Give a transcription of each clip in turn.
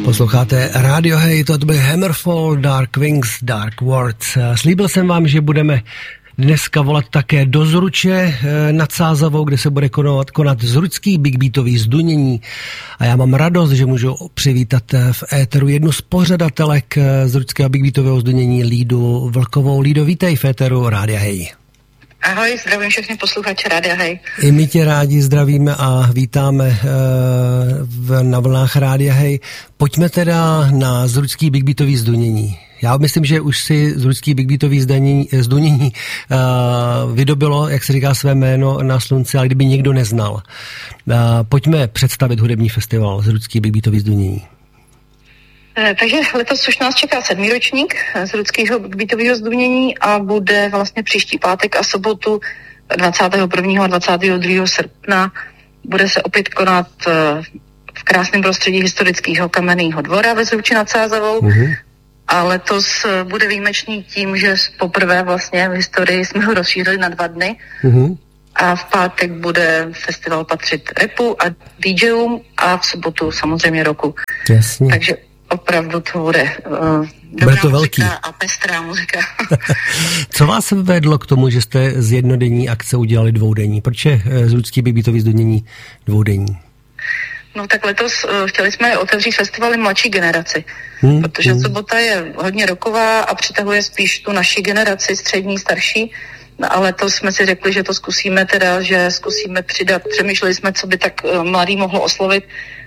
Posloucháte Radio Hey, to byl Hammerfall, Dark Wings, Dark Words. Slíbil jsem vám, že budeme dneska volat také do Zruče nad Sázavou, kde se bude konat zručský big beatový zdunění. A já mám radost, že můžu přivítat v éteru jednu z pořadatelek zručského big beatového zdunění, Lídu Vlkovou. Lído, vítej v éteru Rádia Hey. Ahoj, zdravím všechny posluchače Rádia Hey. I my tě rádi zdravíme a vítáme na vlnách Rádia Hey. Pojďme teda na zručský big beatový zdunění. Já myslím, že už si zručský big beatový zdunění vydobilo, jak se říká, své jméno na slunci, ale kdyby někdo neznal. Pojďme představit hudební festival zručský big beatový zdunění. Takže letos už nás čeká 7. ročník zručského big beatového zdunění a bude vlastně příští pátek a sobotu 21. a 22. srpna. Bude se opět konat v krásném prostředí historického Kamenného dvora ve Zruči nad Sázavou. A letos bude výjimečný tím, že poprvé vlastně v historii jsme ho rozšířili na 2 dny. A v pátek bude festival patřit rapu a DJům a v sobotu samozřejmě rocku. Jasně. Takže opravdu to bude dobrá to velký. Muzika a pestrá muzika. Co vás vedlo k tomu, že jste z jednodenní akce udělali 2denní? Proč je zručský big beatový zdunění 2denní? No tak letos chtěli jsme otevřít festivaly mladší generaci, protože sobota je hodně rocková a přitahuje spíš tu naši generaci, střední, starší. No a letos jsme si řekli, že to zkusíme teda, že zkusíme přidat, přemýšleli jsme, co by tak mladý mohlo oslovit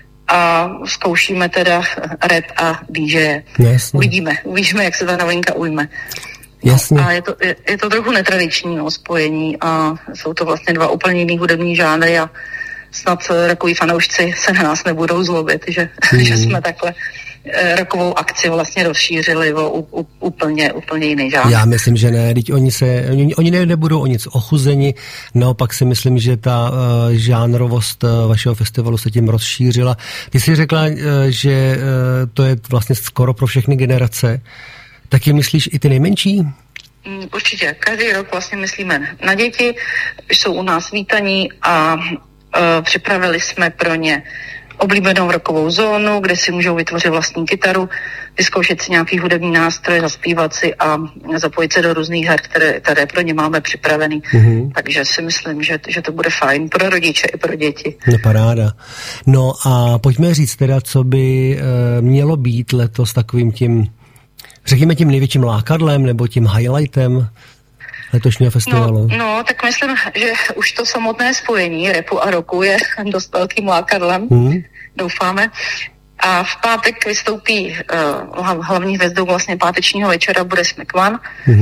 a zkoušíme teda rap a DJ. Uvidíme, jak se ta novinka ujme. Jasně. A je to trochu netradiční spojení a jsou to vlastně 2 úplně jiný hudební žánry a snad rockoví fanoušci se na nás nebudou zlobit, že jsme takhle rockovou akci vlastně rozšířili o úplně jiný žánr. Já myslím, že ne, teď oni nebudou o nic ochuzeni, naopak si myslím, že ta žánrovost vašeho festivalu se tím rozšířila. Ty jsi řekla, že to je vlastně skoro pro všechny generace, taky myslíš i ty nejmenší? Určitě, každý rok vlastně myslíme na děti, jsou u nás vítaní a připravili jsme pro ně oblíbenou rockovou zónu, kde si můžou vytvořit vlastní kytaru, vyzkoušet si nějaký hudební nástroj, zaspívat si a zapojit se do různých her, které pro ně máme připravený. Takže si myslím, že to bude fajn pro rodiče i pro děti. No paráda. No a pojďme říct teda, co by mělo být letos takovým tím, řekněme tím největším lákadlem nebo tím highlightem letošního festivalu. No, tak myslím, že už to samotné spojení rapu a rocku je dost velkým lákadlem, doufáme. A v pátek vystoupí hlavní hvězdou vlastně pátečního večera bude Smack One.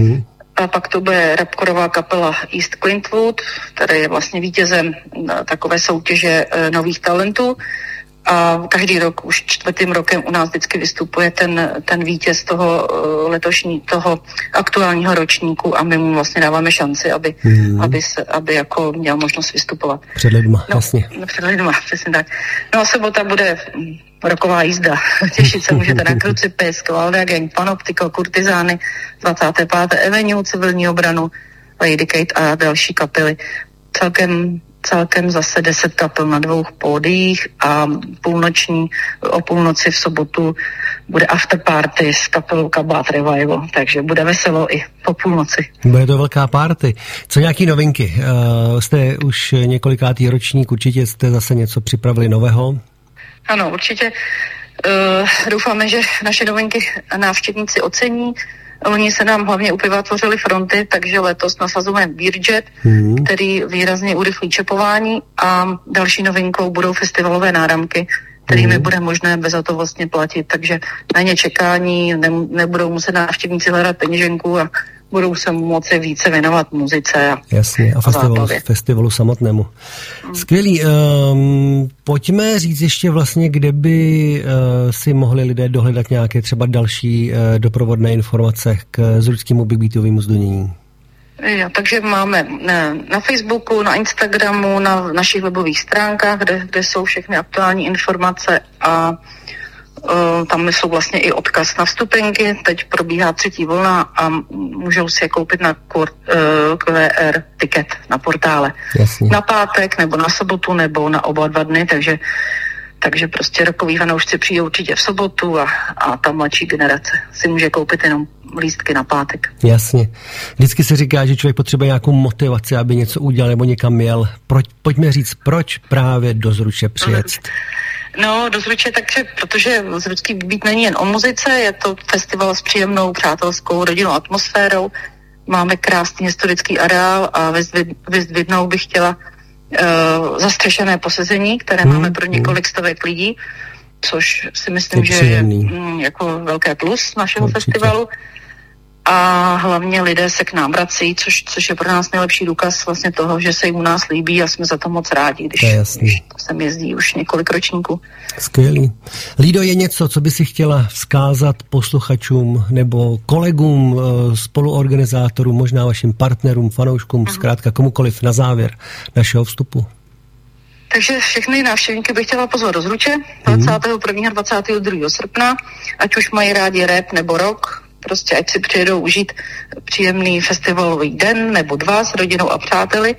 A pak to bude rapkorová kapela East Clintwood, který je vlastně vítězem takové soutěže nových talentů. A každý rok, už 4. rokem u nás vždycky vystupuje ten vítěz toho aktuálního ročníku a my mu vlastně dáváme šanci, aby jako měl možnost vystupovat. Před lidma, jasně. Před lidma, přesně tak. No a sobota bude rocková jízda. Těšit se můžete na Krucipis, Kvalda Gang, Panoptical, Kurtizány, 25. Avenue, Civilní obranu, Lady Kate a další kapely. Celkem zase 10 kapel na 2 pódiích a o půlnoci v sobotu bude afterparty s kapelou Kabát Revival, takže bude veselo i po půlnoci. Bude to velká party. Co nějaký novinky? Jste už několikátý ročník, určitě jste zase něco připravili nového? Ano, určitě. Doufáme, že naše novinky návštěvníci ocení. Oni se nám hlavně u piva tvořili fronty, takže letos nasazujeme Beerjet, který výrazně urychlí čepování a další novinkou budou festivalové náramky, kterými bude možné bezhotovostně platit, takže na ně čekání, nebudou muset návštěvníci hledat peněženku a budou se moci více věnovat muzice. Jasně, a festivalu samotnému. Skvělý. Pojďme říct ještě vlastně, kde by si mohli lidé dohledat nějaké třeba další doprovodné informace k zručskému big beatovému zdunění. Jo, takže máme na Facebooku, na Instagramu, na našich webových stránkách, kde jsou všechny aktuální informace a tam jsou vlastně i odkaz na vstupenky. Teď probíhá 3. vlna a můžou si je koupit na QR ticket na portále. Jasně. Na pátek nebo na sobotu nebo na oba 2 dny, takže Takže prostě rokoví fanoušci přijdou určitě v sobotu a ta mladší generace si může koupit jenom lístky na pátek. Jasně. Vždycky se říká, že člověk potřebuje nějakou motivaci, aby něco udělal nebo někam jel. Pojďme říct, proč právě do Zruče přijet? No, do Zruče, takže, protože Zručský Beat není jen o muzice, je to festival s příjemnou, přátelskou, rodinnou atmosférou. Máme krásný historický areál a vyzdvihnout bych chtěla zastřešené posezení, které máme pro několik stovek lidí, což si myslím, že je jako velké plus našeho festivalu. A hlavně lidé se k nám vrací, což je pro nás nejlepší důkaz vlastně toho, že se jim u nás líbí a jsme za to moc rádi, když sem jezdí už několik ročníků. Skvělý. Lído, je něco, co by si chtěla vzkázat posluchačům nebo kolegům, spoluorganizátorům, možná vašim partnerům, fanouškům, zkrátka komukoliv na závěr našeho vstupu? Takže všechny návštěvníky bych chtěla pozvat do Zruče 21. a 22. srpna, ať už mají rádi rap nebo rock, prostě ať si přijedou užít příjemný festivalový den nebo 2 s rodinou a přáteli.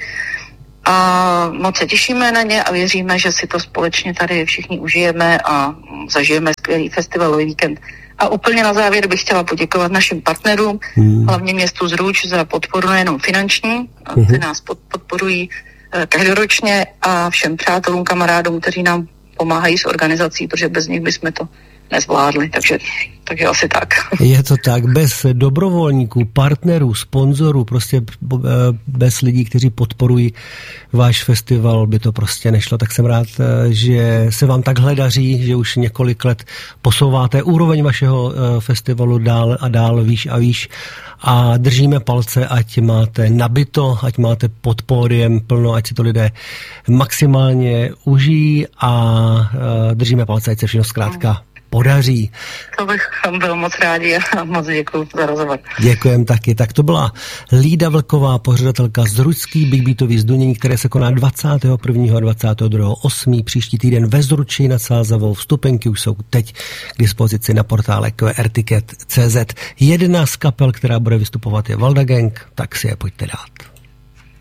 A moc se těšíme na ně a věříme, že si to společně tady všichni užijeme a zažijeme skvělý festivalový víkend. A úplně na závěr bych chtěla poděkovat našim partnerům, hlavně městu Zruč za podporu nejenom finanční, ty nás podporují každoročně, a všem přátelům, kamarádům, kteří nám pomáhají s organizací, protože bez nich bychom to nezvládli, takže asi tak. Je to tak, bez dobrovolníků, partnerů, sponzorů, prostě bez lidí, kteří podporují váš festival, by to prostě nešlo. Tak jsem rád, že se vám takhle daří, že už několik let posouváte úroveň vašeho festivalu dál a dál, výš a výš, a držíme palce, ať máte nabito, ať máte pod pódiem plno, ať si to lidé maximálně užijí, a držíme palce, ať se všechno zkrátka podaří. To bych byl moc rádi a moc děkuji za rozhovor. Děkujem taky. Tak to byla Lída Vlková, pořadatelka Zručský Big Beatový zdůnění, které se koná 21. a 22.8. příští týden ve Zruči nad Sázavou. Vstupenky už jsou teď k dispozici na portále qrticket.cz. Jedna z kapel, která bude vystupovat, je Valda Gang, tak si je pojďte dát.